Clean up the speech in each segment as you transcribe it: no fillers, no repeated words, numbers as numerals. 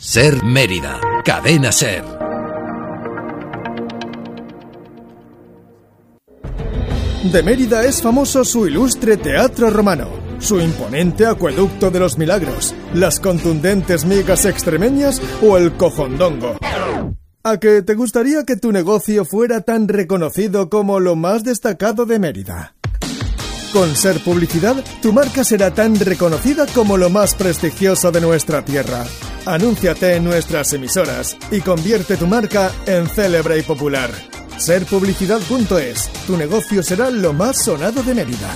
Ser Mérida, Cadena Ser. De Mérida es famoso su ilustre teatro romano, su imponente acueducto de los milagros, las contundentes migas extremeñas o el cojondongo. ¿A que te gustaría que tu negocio fuera tan reconocido como lo más destacado de Mérida? Con Ser Publicidad, tu marca será tan reconocida como lo más prestigioso de nuestra tierra. Anúnciate en nuestras emisoras y convierte tu marca en célebre y popular. Serpublicidad.es. Tu negocio será lo más sonado de Mérida.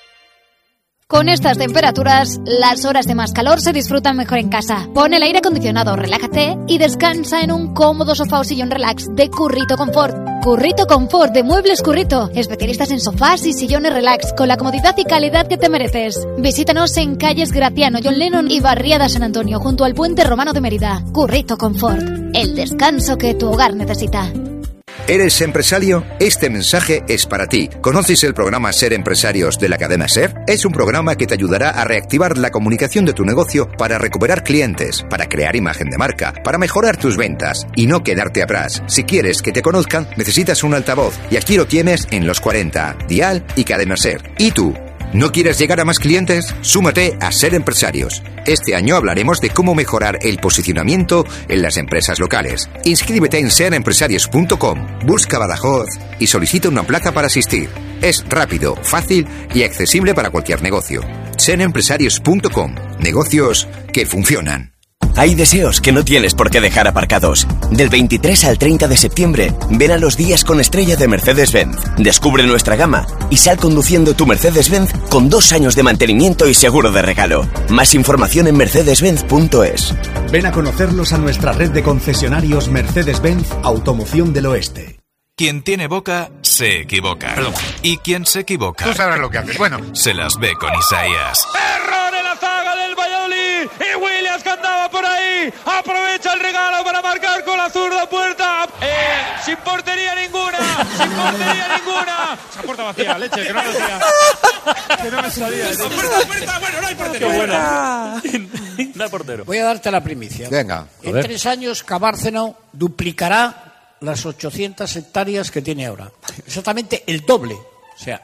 Con estas temperaturas, las horas de más calor se disfrutan mejor en casa. Pon el aire acondicionado, relájate y descansa en un cómodo sofá o sillón relax de Currito Confort. Currito Confort de Muebles Currito. Especialistas en sofás y sillones relax con la comodidad y calidad que te mereces. Visítanos en calles Gratiano, John Lennon y Barriada San Antonio, junto al Puente Romano de Mérida. Currito Confort. El descanso que tu hogar necesita. ¿Eres empresario? Este mensaje es para ti. ¿Conoces el programa Ser Empresarios de la cadena Ser? Es un programa que te ayudará a reactivar la comunicación de tu negocio para recuperar clientes, para crear imagen de marca, para mejorar tus ventas y no quedarte atrás. Si quieres que te conozcan, necesitas un altavoz y aquí lo tienes en Los 40, Dial y Cadena Ser. ¿Y tú? ¿No quieres llegar a más clientes? Súmate a Ser Empresarios. Este año hablaremos de cómo mejorar el posicionamiento en las empresas locales. Inscríbete en serempresarios.com, busca Badajoz y solicita una plaza para asistir. Es rápido, fácil y accesible para cualquier negocio. serempresarios.com, negocios que funcionan. Hay deseos que no tienes por qué dejar aparcados. Del 23 al 30 de septiembre, ven a los días con estrella de Mercedes-Benz. Descubre nuestra gama y sal conduciendo tu Mercedes-Benz con 2 años de mantenimiento y seguro de regalo. Más información en mercedes-benz.es. Ven a conocerlos a nuestra red de concesionarios Mercedes-Benz Automoción del Oeste. Quien tiene boca, se equivoca. Perdón. Y quien se equivoca... Tú sabrás lo que haces. Bueno. Se las ve con Isaías. ¡Error en la zaga del Valladolid! Y Williams que andaba por ahí. Aprovecha el regalo para marcar con la zurda puerta. Sin portería ninguna. Sin portería ninguna. Esa puerta vacía, leche, que no me salía. Que no me salía. Puerta. Bueno, no hay portero. Qué buena. No hay portero. Voy a darte la primicia. Venga. En 3 años, Cabárceno duplicará las 800 hectáreas que tiene ahora. Exactamente el doble. O sea,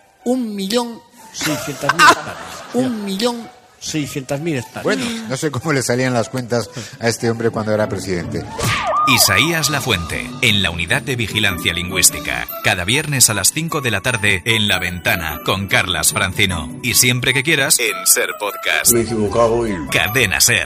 1.600.000 hectáreas. 1.600.000 hectáreas. Bueno, no sé cómo le salían las cuentas a este hombre cuando era presidente. Isaías Lafuente, en la Unidad de Vigilancia Lingüística. Cada viernes a las 5 de la tarde en La Ventana con Carlas Francino. Y siempre que quieras en Ser Podcast. Me he equivocado y... Cadena Ser.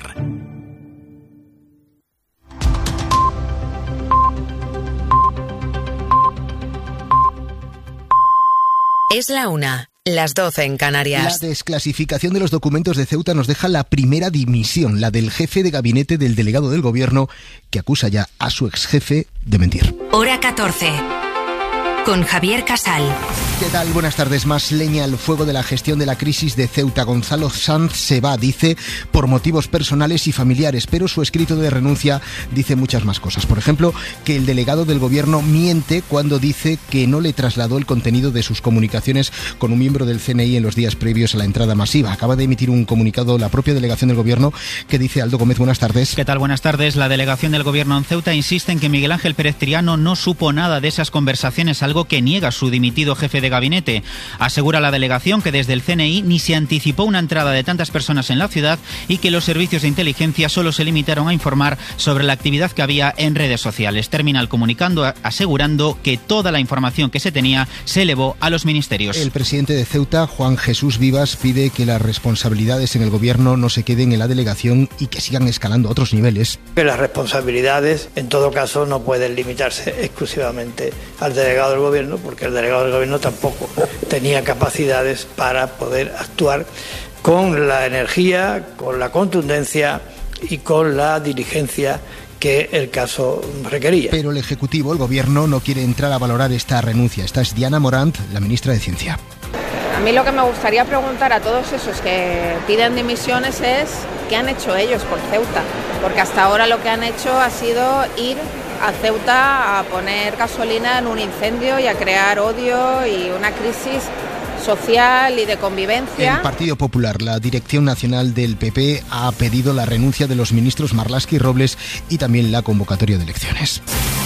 Es la 1, las 12 en Canarias. La desclasificación de los documentos de Ceuta nos deja la primera dimisión, la del jefe de gabinete del delegado del gobierno, que acusa ya a su exjefe de mentir. Hora 14. Con Javier Casal. ¿Qué tal? Buenas tardes. Más leña al fuego de la gestión de la crisis de Ceuta. Gonzalo Sanz se va, dice, por motivos personales y familiares, pero su escrito de renuncia dice muchas más cosas. Por ejemplo, que el delegado del gobierno miente cuando dice que no le trasladó el contenido de sus comunicaciones con un miembro del CNI en los días previos a la entrada masiva. Acaba de emitir un comunicado la propia delegación del gobierno que dice: Aldo Gómez, buenas tardes. ¿Qué tal? Buenas tardes. La delegación del gobierno en Ceuta insiste en que Miguel Ángel Pérez Triano no supo nada de esas conversaciones, algo que niega su dimitido jefe de gabinete. Asegura la delegación que desde el CNI ni se anticipó una entrada de tantas personas en la ciudad y que los servicios de inteligencia solo se limitaron a informar sobre la actividad que había en redes sociales. Termina el comunicando asegurando que toda la información que se tenía se elevó a los ministerios. El presidente de Ceuta, Juan Jesús Vivas, pide que las responsabilidades en el gobierno no se queden en la delegación y que sigan escalando a otros niveles. Que las responsabilidades, en todo caso, no pueden limitarse exclusivamente al delegado del gobierno, porque el delegado del gobierno tampoco tenía capacidades para poder actuar con la energía, con la contundencia y con la diligencia que el caso requería. Pero el Ejecutivo, el Gobierno, no quiere entrar a valorar esta renuncia. Esta es Diana Morant, la ministra de Ciencia. A mí lo que me gustaría preguntar a todos esos que piden dimisiones es ¿qué han hecho ellos por Ceuta? Porque hasta ahora lo que han hecho ha sido ir a Ceuta a poner gasolina en un incendio y a crear odio y una crisis social y de convivencia. El Partido Popular, la Dirección Nacional del PP, ha pedido la renuncia de los ministros Marlaska y Robles y también la convocatoria de elecciones.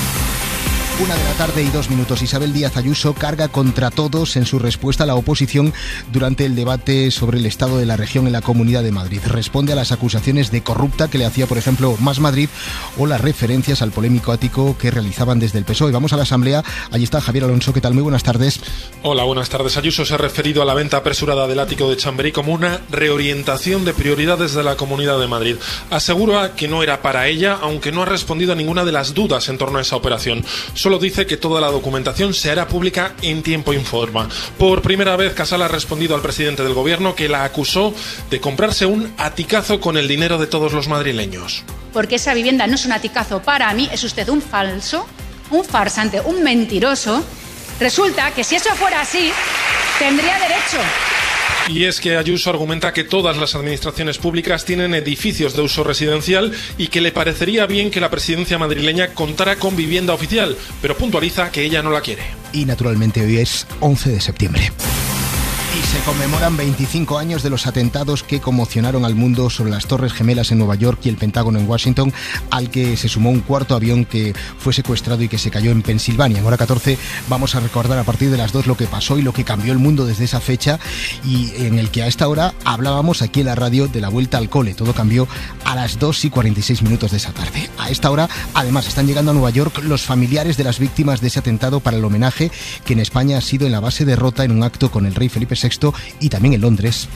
1:02 p.m. Isabel Díaz Ayuso carga contra todos en su respuesta a la oposición durante el debate sobre el estado de la región en la Comunidad de Madrid. Responde a las acusaciones de corrupta que le hacía, por ejemplo, Más Madrid, o las referencias al polémico ático que realizaban desde el PSOE. Vamos a la Asamblea. Allí está Javier Alonso. ¿Qué tal? Muy buenas tardes. Hola, buenas tardes. Ayuso se ha referido a la venta apresurada del ático de Chamberí como una reorientación de prioridades de la Comunidad de Madrid. Asegura que no era para ella, aunque no ha respondido a ninguna de las dudas en torno a esa operación. Solo dice que toda la documentación se hará pública en tiempo y forma. Por primera vez, Casal ha respondido al presidente del gobierno, que la acusó de comprarse un aticazo con el dinero de todos los madrileños. Porque esa vivienda no es un aticazo para mí, es usted un falso, un farsante, un mentiroso. Resulta que si eso fuera así, tendría derecho. Y es que Ayuso argumenta que todas las administraciones públicas tienen edificios de uso residencial y que le parecería bien que la presidencia madrileña contara con vivienda oficial, pero puntualiza que ella no la quiere. Y naturalmente hoy es 11 de septiembre. Y se conmemoran 25 años de los atentados que conmocionaron al mundo sobre las Torres Gemelas en Nueva York y el Pentágono en Washington, al que se sumó un cuarto avión que fue secuestrado y que se cayó en Pensilvania. En hora 14 vamos a recordar a partir de las 2 lo que pasó y lo que cambió el mundo desde esa fecha, y en el que a esta hora hablábamos aquí en la radio de la vuelta al cole. Todo cambió a las 2:46 de esa tarde. A esta hora, además, están llegando a Nueva York los familiares de las víctimas de ese atentado para el homenaje que en España ha sido en la base de Rota, en un acto con el rey Felipe VI y también en Londres.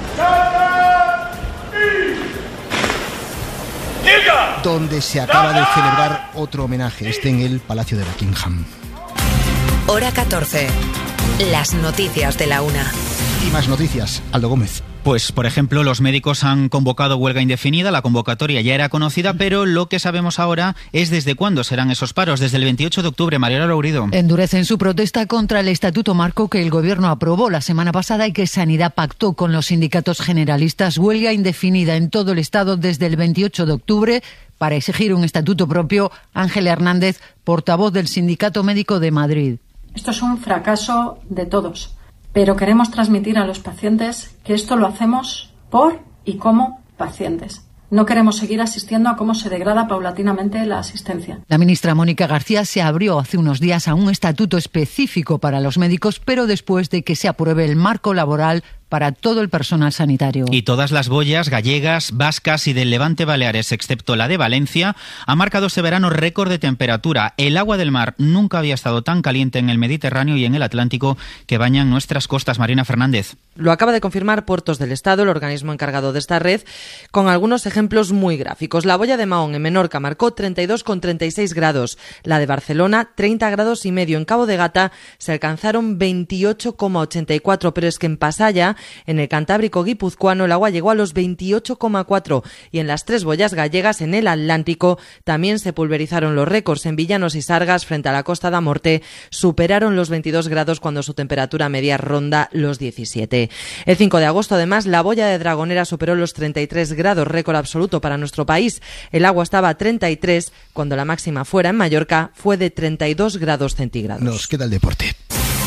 Donde se acaba de celebrar otro homenaje, en el Palacio de Buckingham. Hora 14. Las noticias de la 1. Y más noticias. Aldo Gómez. Pues, por ejemplo, los médicos han convocado huelga indefinida. La convocatoria ya era conocida, pero lo que sabemos ahora es desde cuándo serán esos paros. Desde el 28 de octubre, Mariela Lourido. Endurecen su protesta contra el Estatuto Marco que el Gobierno aprobó la semana pasada y que Sanidad pactó con los sindicatos generalistas. Huelga indefinida en todo el Estado desde el 28 de octubre para exigir un estatuto propio. Ángela Hernández, portavoz del Sindicato Médico de Madrid. Esto es un fracaso de todos. Pero queremos transmitir a los pacientes que esto lo hacemos por y como pacientes. No queremos seguir asistiendo a cómo se degrada paulatinamente la asistencia. La ministra Mónica García se abrió hace unos días a un estatuto específico para los médicos, pero después de que se apruebe el marco laboral para todo el personal sanitario. Y todas las boyas gallegas, vascas y del Levante Baleares, excepto la de Valencia, ha marcado este verano récord de temperatura. El agua del mar nunca había estado tan caliente en el Mediterráneo y en el Atlántico que bañan nuestras costas. Marina Fernández. Lo acaba de confirmar Puertos del Estado, el organismo encargado de esta red, con algunos ejemplos muy gráficos. La boya de Mahón en Menorca marcó 32,36 grados. La de Barcelona, 30 grados y medio. En Cabo de Gata se alcanzaron 28,84, pero es que en Pasaya, en el Cantábrico guipuzcoano, el agua llegó a los 28,4 y en las 3 boyas gallegas en el Atlántico también se pulverizaron los récords. En Villanos y Sargas, frente a la Costa da Morte, superaron los 22 grados cuando su temperatura media ronda los 17. El 5 de agosto, además, la boya de Dragonera superó los 33 grados, récord absoluto para nuestro país. El agua estaba a 33 cuando la máxima fuera en Mallorca fue de 32 grados centígrados. Nos queda el deporte.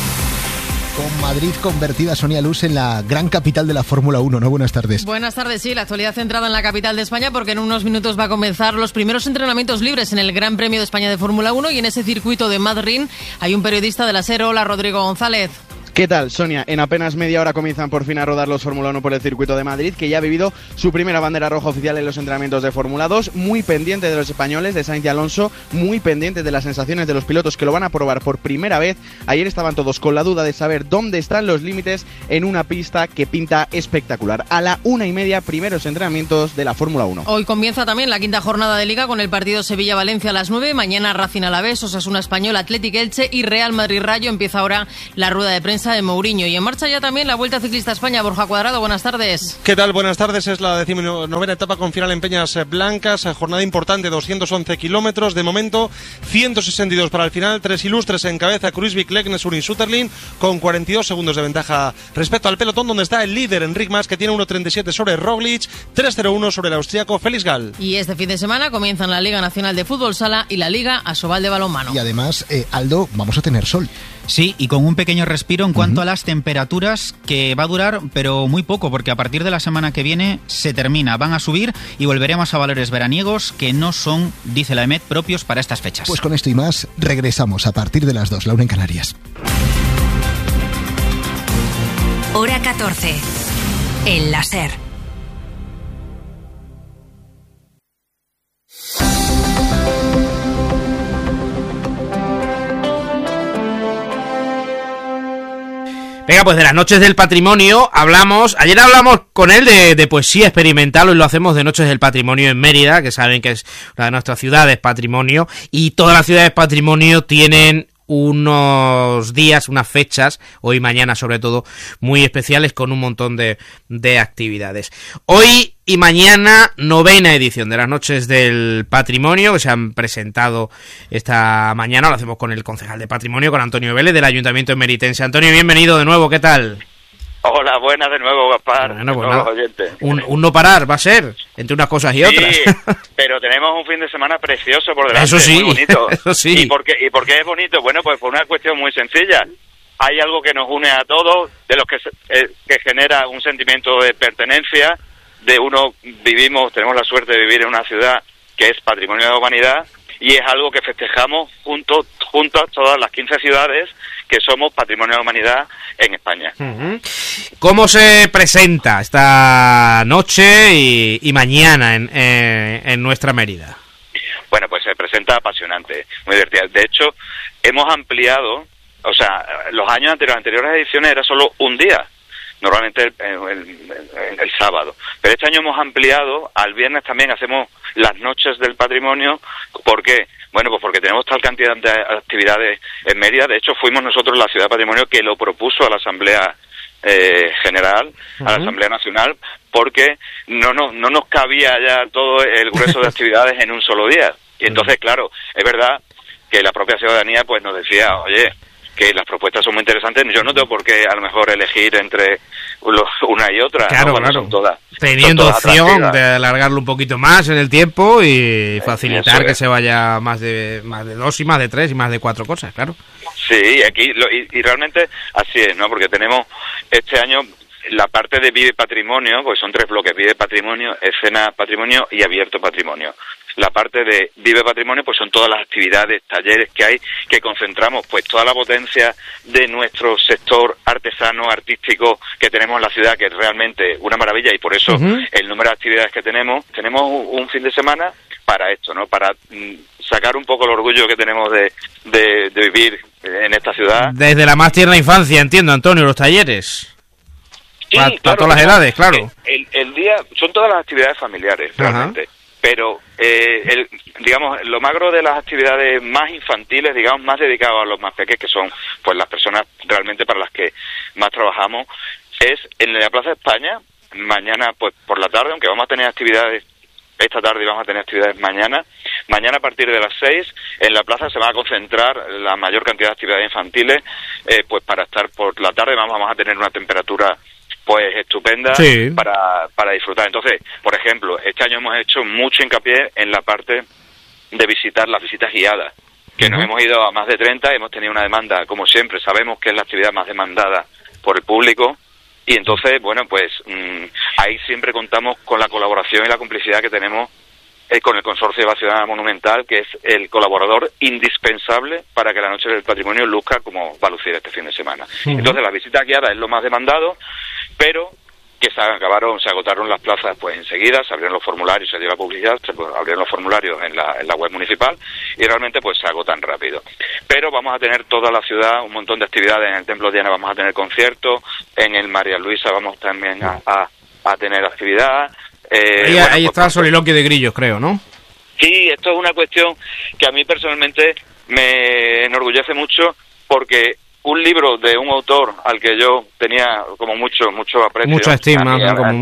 Con Madrid convertida, Sonia Luz, en la gran capital de la Fórmula 1, ¿no? Buenas tardes. Buenas tardes, sí, la actualidad centrada en la capital de España, porque en unos minutos va a comenzar los primeros entrenamientos libres en el Gran Premio de España de Fórmula 1 y en ese circuito de Madrid hay un periodista de la SER. Hola, Rodrigo González. ¿Qué tal, Sonia? En apenas media hora comienzan por fin a rodar los Fórmula 1 por el circuito de Madrid, que ya ha vivido su primera bandera roja oficial en los entrenamientos de Fórmula 2, muy pendiente de los españoles, de Sainz y Alonso, muy pendiente de las sensaciones de los pilotos que lo van a probar por primera vez. Ayer estaban todos con la duda de saber dónde están los límites en una pista que pinta espectacular. A la 1:30, primeros entrenamientos de la Fórmula 1. Hoy comienza también la quinta jornada de Liga con el partido Sevilla-Valencia a las 9, mañana Racing Alavés, Osasuna Español, Athletic Elche y Real Madrid-Rayo. Empieza ahora la rueda de prensa de Mourinho. Y en marcha ya también la Vuelta Ciclista a España. Borja Cuadrado, buenas tardes. ¿Qué tal? Buenas tardes. Es la 19ª etapa con final en Peñas Blancas. Jornada importante, 211 kilómetros. De momento, 162 para el final. 3 ilustres en cabeza: Kruijswijk, Leknes, y Sutterlin, con 42 segundos de ventaja respecto al pelotón, donde está el líder Enric Mas, que tiene 1.37 sobre Roglic, 3.01 sobre el austriaco Felix Gall. Y este fin de semana comienzan la Liga Nacional de Fútbol Sala y la Liga Asobal de Balonmano. Y además, Aldo, vamos a tener sol. Sí, y con un pequeño respiro en cuanto a las temperaturas, que va a durar, pero muy poco, porque a partir de la semana que viene se termina. Van a subir y volveremos a valores veraniegos que no son, dice la EMET, propios para estas fechas. Pues con esto y más, regresamos a partir de las 2, la 1 en Canarias. Hora 14. El láser. Venga, pues de las noches del patrimonio ayer hablamos con él de poesía experimental, hoy lo hacemos de Noches del Patrimonio en Mérida, que saben que es una de nuestras ciudades patrimonio, y todas las ciudades patrimonio tienen unos días, unas fechas, hoy y mañana sobre todo, muy especiales con un montón de actividades. Hoy y mañana, 9ª edición de las Noches del Patrimonio, que se han presentado esta mañana. Lo hacemos con el concejal de Patrimonio, con Antonio Vélez, del Ayuntamiento emeritense. Antonio, bienvenido de nuevo, ¿qué tal? Hola, buenas de nuevo, Gaspar. Bueno, un no parar va a ser, entre unas cosas y otras. Sí, pero tenemos un fin de semana precioso por delante, eso sí, muy bonito. Eso sí. ¿Y por qué es bonito? Bueno, pues por una cuestión muy sencilla. Hay algo que nos une a todos, de los que genera un sentimiento de pertenencia, tenemos la suerte de vivir en una ciudad que es Patrimonio de la Humanidad, y es algo que festejamos juntos todas las 15 ciudades que somos Patrimonio de la Humanidad en España. Uh-huh. ¿Cómo se presenta esta noche y mañana en nuestra Mérida? Bueno, pues se presenta apasionante, muy divertida. De hecho, hemos ampliado, los años anteriores, las anteriores ediciones era solo un día, normalmente el sábado. Pero este año hemos ampliado, al viernes también hacemos las Noches del Patrimonio. ¿Por qué? Bueno, pues porque tenemos tal cantidad de actividades en Mérida. De hecho, fuimos nosotros la Ciudad de Patrimonio que lo propuso a la Asamblea General, a la Asamblea Nacional, porque no nos cabía ya todo el grueso de actividades en un solo día. Y entonces, claro, es verdad que la propia ciudadanía pues nos decía, oye, que las propuestas son muy interesantes, yo no tengo por qué a lo mejor elegir entre una y otra, claro, ¿no? Claro. Son todas, teniendo opción de alargarlo un poquito más en el tiempo y facilitar que se vaya más de 2 y más de 3 y más de 4 cosas, claro. Sí, aquí y realmente así es, ¿no? Porque tenemos este año la parte de Vive Patrimonio, pues son 3 bloques: Vive Patrimonio, Escena Patrimonio y Abierto Patrimonio. La parte de Vive Patrimonio, pues son todas las actividades, talleres que hay, que concentramos pues toda la potencia de nuestro sector artesano, artístico que tenemos en la ciudad, que es realmente una maravilla, y por eso el número de actividades que tenemos un fin de semana para esto, ¿no? Para sacar un poco el orgullo que tenemos de vivir en esta ciudad. Desde la más tierna infancia, entiendo, Antonio, los talleres. Sí, para todas las edades, claro. El día, son todas las actividades familiares, realmente. Pero, digamos, lo magro de las actividades más infantiles, digamos, más dedicadas a los más pequeños, que son pues las personas realmente para las que más trabajamos, es en la Plaza de España, mañana pues por la tarde, aunque vamos a tener actividades esta tarde y vamos a tener actividades mañana. Mañana a partir de las 6 en la plaza se va a concentrar la mayor cantidad de actividades infantiles, pues para estar por la tarde vamos a tener una temperatura pues estupenda para disfrutar. Entonces, por ejemplo, este año hemos hecho mucho hincapié en la parte de visitar las visitas guiadas, que nos hemos ido a más de 30, hemos tenido una demanda, como siempre, sabemos que es la actividad más demandada por el público, y entonces, bueno, pues ahí siempre contamos con la colaboración y la complicidad que tenemos con el Consorcio de Ciudad Monumental, que es el colaborador indispensable para que la Noche del Patrimonio luzca como va a lucir este fin de semana. Entonces, las visitas guiadas es lo más demandado, pero que se agotaron las plazas pues enseguida, se abrieron los formularios, se dio la publicidad, se abrieron los formularios en la web municipal y realmente pues se agotan rápido. Pero vamos a tener toda la ciudad, un montón de actividades. En el Templo de Diana vamos a tener conciertos, en el María Luisa vamos también a tener actividad. Ahí está el soliloquio de grillos, creo, ¿no? Sí, esto es una cuestión que a mí personalmente me enorgullece mucho, porque un libro de un autor al que yo tenía como mucho aprecio, mucha estima,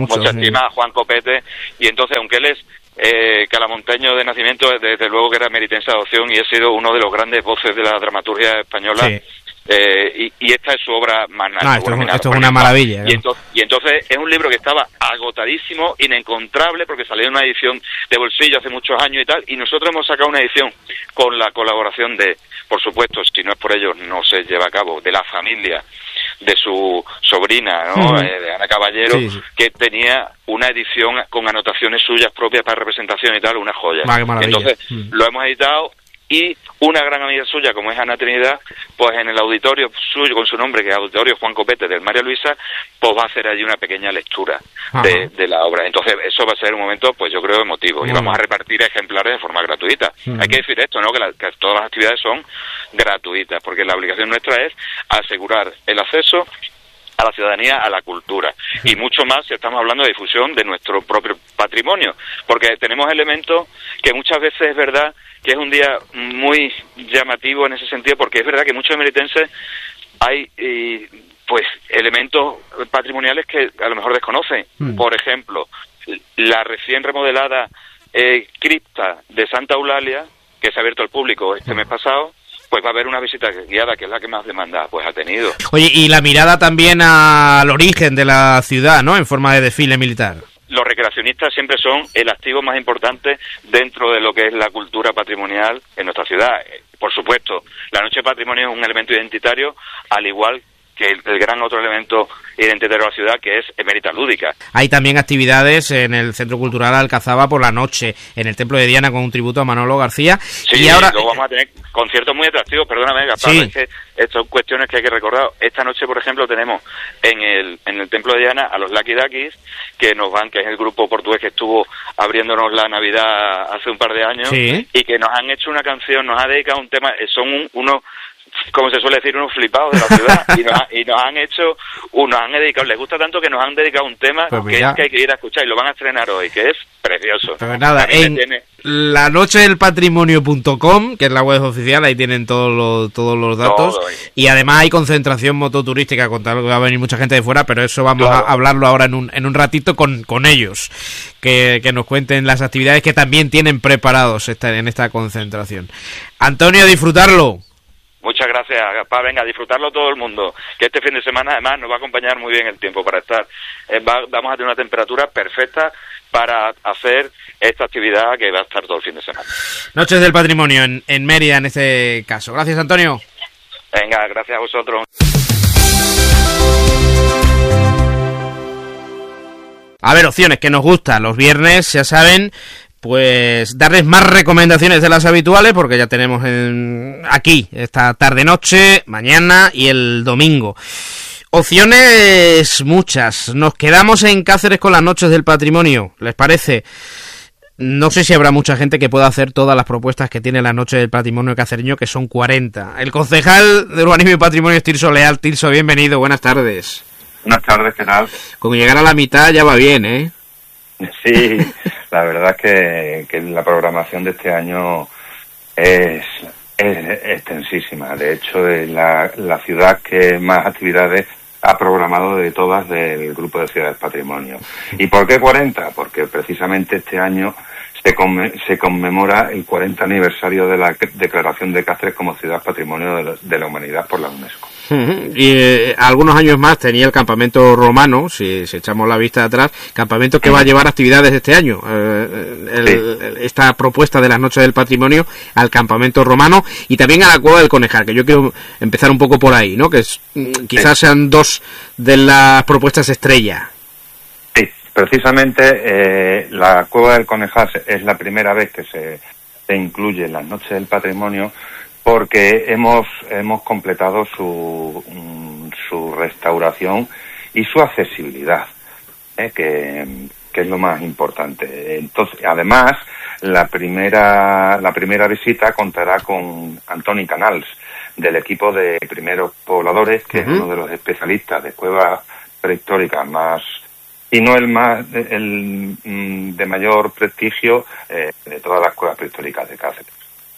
Juan Copete, y entonces aunque él es calamonteño de nacimiento, desde luego que era meritense de adopción y he sido uno de los grandes voces de la dramaturgia española. y esta es su obra magna. Esto es una maravilla. Y entonces es un libro que estaba agotadísimo, inencontrable, porque salió en una edición de bolsillo hace muchos años y tal, y nosotros hemos sacado una edición con la colaboración de, por supuesto, si no es por ellos no se lleva a cabo, de la familia de su sobrina, ¿no? De Ana Caballero, que tenía una edición con anotaciones suyas propias para representación y tal, una joya. Entonces lo hemos editado, y una gran amiga suya, como es Ana Trinidad, pues en el auditorio suyo, con su nombre, que es Auditorio Juan Copete del María Luisa, pues va a hacer allí una pequeña lectura de la obra. Entonces eso va a ser un momento, pues yo creo, emotivo, y vamos a repartir ejemplares de forma gratuita. Hay que decir esto, ¿no? Que todas las actividades son gratuitas, porque la obligación nuestra es asegurar el acceso a la ciudadanía, a la cultura, y mucho más si estamos hablando de difusión de nuestro propio patrimonio, porque tenemos elementos que muchas veces es verdad que es un día muy llamativo en ese sentido, porque es verdad que muchos emeritenses hay pues elementos patrimoniales que a lo mejor desconocen. Por ejemplo, la recién remodelada cripta de Santa Eulalia, que se ha abierto al público este mes pasado, pues va a haber una visita guiada, que es la que más demanda pues ha tenido. Oye, y la mirada también al origen de la ciudad, ¿no?, en forma de desfile militar. Los recreacionistas siempre son el activo más importante dentro de lo que es la cultura patrimonial en nuestra ciudad. Por supuesto, la Noche de Patrimonio es un elemento identitario, al igual que el gran otro elemento identitario de la ciudad, que es Emérita Lúdica. Hay también actividades en el Centro Cultural Alcazaba por la noche, en el Templo de Diana, con un tributo a Manolo García. Sí, y ahora luego vamos a tener conciertos muy atractivos, perdóname, Gaspar, es que estas son cuestiones que hay que recordar. Esta noche, por ejemplo, tenemos en el Templo de Diana a los Lucky Duckies, que es el grupo portugués que estuvo abriéndonos la Navidad hace un par de años, y que nos han hecho una canción, nos ha dedicado un tema, son unos, como se suele decir, unos flipados de la ciudad, y nos han dedicado, les gusta tanto que nos han dedicado un tema que hay que ir a escuchar, y lo van a estrenar hoy, que es precioso. Pues nada, en lanochedelpatrimonio.com, que es la web oficial, ahí tienen todos los datos, y además hay concentración mototurística, con tal que va a venir mucha gente de fuera, pero eso vamos a hablarlo ahora en un ratito con ellos, que nos cuenten las actividades que también tienen preparados en esta concentración. Antonio, disfrutarlo. Muchas gracias, Gaspar. Venga, a disfrutarlo todo el mundo, que este fin de semana además nos va a acompañar muy bien el tiempo para estar. Vamos a tener una temperatura perfecta para hacer esta actividad que va a estar todo el fin de semana. Noches del Patrimonio en Mérida, en este caso. Gracias, Antonio. Venga, gracias a vosotros. A ver, opciones que nos gustan los viernes, ya saben, pues darles más recomendaciones de las habituales, porque ya tenemos aquí esta tarde-noche, mañana y el domingo. Opciones muchas. Nos quedamos en Cáceres con las Noches del Patrimonio, ¿les parece? No sé si habrá mucha gente que pueda hacer todas las propuestas que tiene la Noche del Patrimonio cacereño, que son 40. El concejal de Urbanismo y Patrimonio es Tirso Leal. Tirso, bienvenido, buenas tardes. Buenas tardes, ¿qué tal? Con llegar a la mitad ya va bien, ¿eh? Sí, la verdad es que la programación de este año es extensísima. De hecho, es la ciudad que más actividades ha programado de todas del Grupo de Ciudades Patrimonio. ¿Y por qué 40? Porque precisamente este año se conmemora el 40 aniversario de la declaración de Cáceres como Ciudad Patrimonio de la Humanidad por la UNESCO. Y algunos años más tenía el campamento romano, si echamos la vista atrás, campamento que va a llevar actividades este año, esta propuesta de las Noches del Patrimonio al campamento romano y también a la Cueva del Conejar, que yo quiero empezar un poco por ahí, ¿no? Que quizás sean dos de las propuestas estrella. Sí, precisamente la Cueva del Conejar es la primera vez que se incluye en las Noches del Patrimonio, porque hemos completado su restauración y su accesibilidad, que es lo más importante. Entonces, además, la primera visita contará con Antoni Canals, del equipo de Primeros Pobladores, que es uno de los especialistas de cuevas prehistóricas más, y no el de mayor prestigio de todas las cuevas prehistóricas de Cáceres.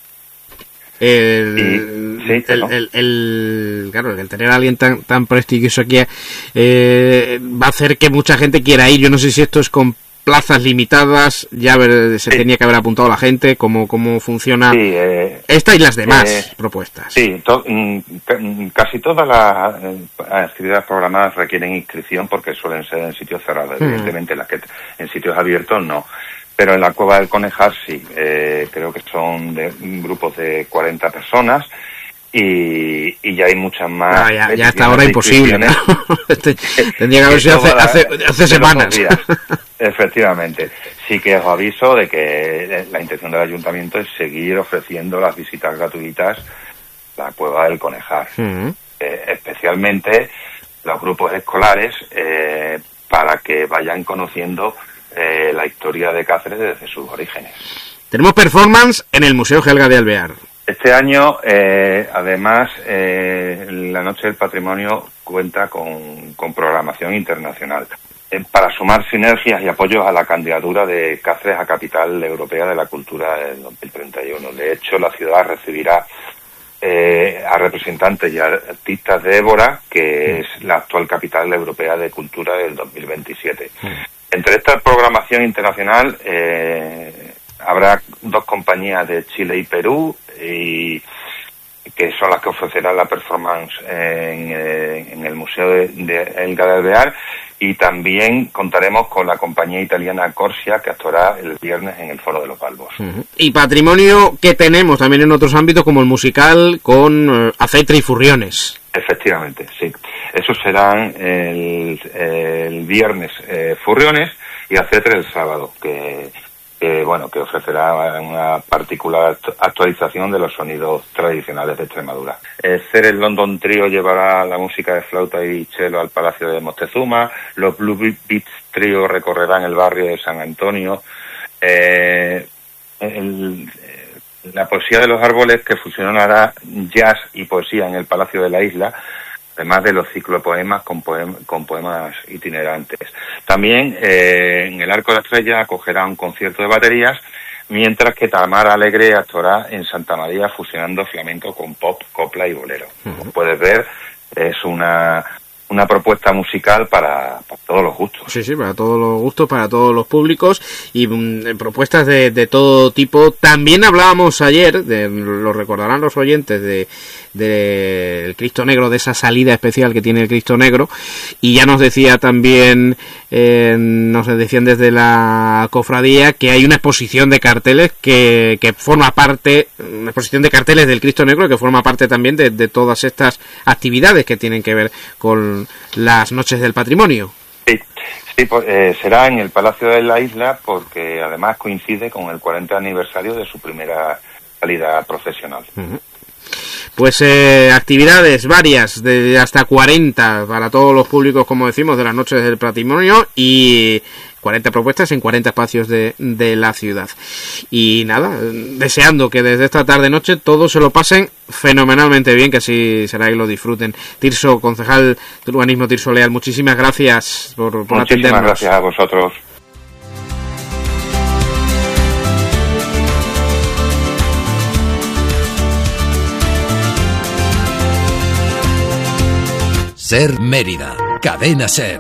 Claro, el tener a alguien tan prestigioso aquí va a hacer que mucha gente quiera ir. Yo no sé si esto es con plazas limitadas, ya se tenía que haber apuntado la gente, cómo funciona. Sí, Esta y las demás propuestas. Sí, casi todas las actividades programadas requieren inscripción porque suelen ser en sitios cerrados. Evidentemente, las que en sitios abiertos no. Pero en la Cueva del Conejar sí, creo que son grupos de 40 personas y ya hay muchas más. Ya hasta ahora imposible, ¿no? Tendría que haber sido hace semanas. Efectivamente. Sí que os aviso de que la intención del ayuntamiento es seguir ofreciendo las visitas gratuitas a la Cueva del Conejar. Especialmente los grupos escolares, para que vayan conociendo la historia de Cáceres desde sus orígenes. Tenemos performance en el Museo Helga de Alvear. Este año, además, la Noche del Patrimonio cuenta con programación internacional para sumar sinergias y apoyos a la candidatura de Cáceres a Capital Europea de la Cultura del 2031. De hecho, la ciudad recibirá a representantes y artistas de Évora, que es la actual capital europea de cultura del 2027. Entre esta programación internacional habrá 2 compañías de Chile y Perú, y que son las que ofrecerán la performance en el Museo de Helga de Alvear, y también contaremos con la compañía italiana Corsia, que actuará el viernes en el Foro de los Balbos. Y patrimonio que tenemos también en otros ámbitos, como el musical con Acetre y Furriones. Efectivamente, sí. Esos serán el viernes Furriones y Acetre el sábado, que ofrecerá una particular actualización de los sonidos tradicionales de Extremadura. Ceres London Trio llevará la música de flauta y cello al Palacio de Moctezuma. Los Blue Beats Trio recorrerán el barrio de San Antonio. La poesía de los árboles, que fusionará jazz y poesía en el Palacio de la Isla, además de los ciclopoemas con poemas itinerantes. También en el Arco de la Estrella acogerá un concierto de baterías, mientras que Tamara Alegre actuará en Santa María fusionando flamenco con pop, copla y bolero. Como puedes ver, es una propuesta musical para todos los gustos. Sí, para todos los gustos, para todos los públicos, y propuestas de todo tipo. También hablábamos ayer, lo recordarán los oyentes, del Cristo Negro, de esa salida especial que tiene el Cristo Negro, y ya nos decía también, nos decían desde la cofradía, que hay una exposición de carteles que forma parte, una exposición de carteles del Cristo Negro que forma parte también de todas estas actividades que tienen que ver con las Noches del Patrimonio. Sí, será en el Palacio de la Isla, porque además coincide con el 40 aniversario de su primera salida procesional. Pues actividades varias, de hasta 40 para todos los públicos, como decimos, de las Noches del Patrimonio, y 40 propuestas en 40 espacios de la ciudad. Y nada, deseando que desde esta tarde-noche todos se lo pasen fenomenalmente bien, que así será y lo disfruten. Tirso, concejal de urbanismo Tirso Leal, muchísimas gracias por atendernos. Muchísimas gracias a vosotros. Ser Mérida, Cadena Ser.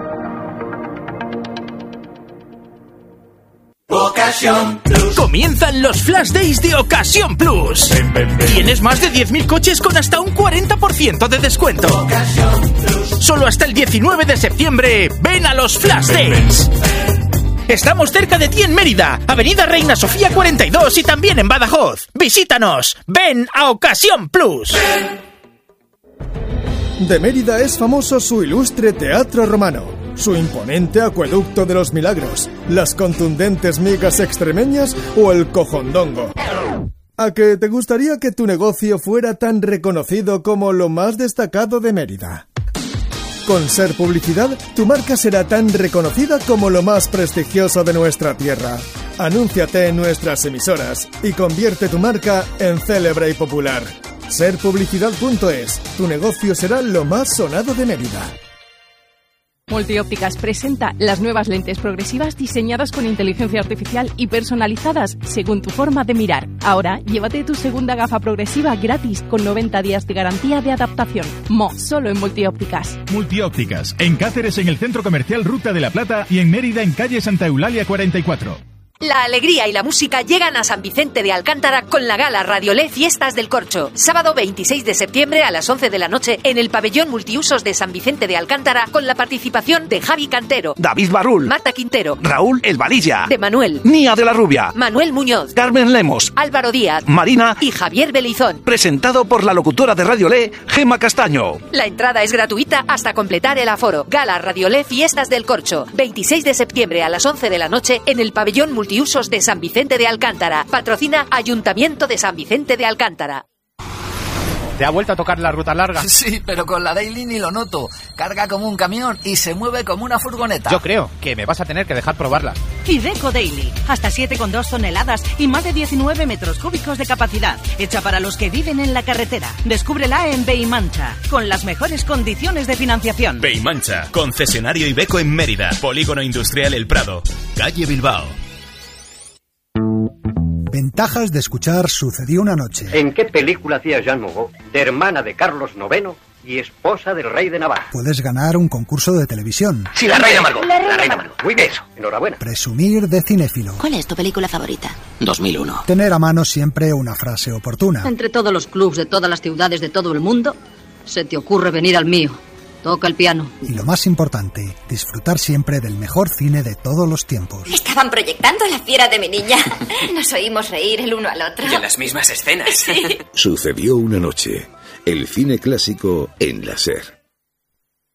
Ocasión Plus. Comienzan los Flash Days de Ocasión Plus. Tienes más de 10.000 coches con hasta un 40% de descuento. Solo hasta el 19 de septiembre, ven a los Flash Days. Estamos cerca de ti en Mérida, Avenida Reina Sofía 42, y también en Badajoz. Visítanos, ven a Ocasión Plus. De Mérida es famoso su ilustre teatro romano, su imponente acueducto de los Milagros, las contundentes migas extremeñas o el cojondongo. ¿A que te gustaría que tu negocio fuera tan reconocido como lo más destacado de Mérida? Con Ser Publicidad, tu marca será tan reconocida como lo más prestigioso de nuestra tierra. Anúnciate en nuestras emisoras y convierte tu marca en célebre y popular. Serpublicidad.es, tu negocio será lo más sonado de Mérida. Multiópticas presenta las nuevas lentes progresivas diseñadas con inteligencia artificial y personalizadas según tu forma de mirar. Ahora, llévate tu segunda gafa progresiva gratis con 90 días de garantía de adaptación. Solo en Multiópticas. Multiópticas, en Cáceres en el Centro Comercial Ruta de la Plata y en Mérida en calle Santa Eulalia 44. La alegría y la música llegan a San Vicente de Alcántara con la gala Radiolé Fiestas del Corcho. Sábado 26 de septiembre a las 11 de la noche en el pabellón multiusos de San Vicente de Alcántara con la participación de Javi Cantero, David Barrul, Marta Quintero, Raúl El Valilla, de Manuel, Nia de la Rubia, Manuel Muñoz, Carmen Lemos, Álvaro Díaz, Marina y Javier Belizón. Presentado por la locutora de Radiolé, Gema Castaño. La entrada es gratuita hasta completar el aforo. Gala Radiolé Fiestas del Corcho. 26 de septiembre a las 11 de la noche en el pabellón multiusos de San Vicente de Alcántara. Patrocina Ayuntamiento de San Vicente de Alcántara. ¿Te ha vuelto a tocar la ruta larga? Sí, pero con la Daily ni lo noto. Carga como un camión y se mueve como una furgoneta. Yo creo que me vas a tener que dejar probarla. Iveco Daily. Hasta 7,2 toneladas y más de 19 metros cúbicos de capacidad. Hecha para los que viven en la carretera. Descúbrela en Beimancha, con las mejores condiciones de financiación. Beimancha, concesionario Iveco en Mérida. Polígono Industrial El Prado. Calle Bilbao. Ventajas de escuchar Sucedió una noche. ¿En qué película hacía Jeanne Moreau, de hermana de Carlos IX y esposa del rey de Navarra? Puedes ganar un concurso de televisión. Sí, la reina Margot. La reina Margot. Muy bien, eso. Enhorabuena. Presumir de cinéfilo. ¿Cuál es tu película favorita? 2001. Tener a mano siempre una frase oportuna. Entre todos los clubs de todas las ciudades de todo el mundo, se te ocurre venir al mío. Toca el piano. Y lo más importante, disfrutar siempre del mejor cine de todos los tiempos. Estaban proyectando La fiera de mi niña. Nos oímos reír el uno al otro. Y en las mismas escenas. Sí. Sucedió una noche. El cine clásico en la SER.